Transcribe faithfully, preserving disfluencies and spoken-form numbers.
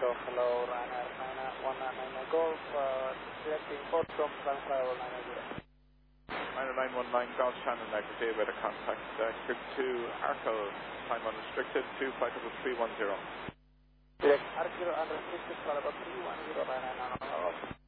Echo, hello, Ryanair one nine nine Golf, uh, directing port from Transpire nine zero. Ryanair nine one nine Golf, Shannon, Niagara with a contact uh, Grid two, Arkle, time unrestricted, two flight level three one zero. Direct Arkle unrestricted, flight level three one zero, Ryanair nine one nine Golf.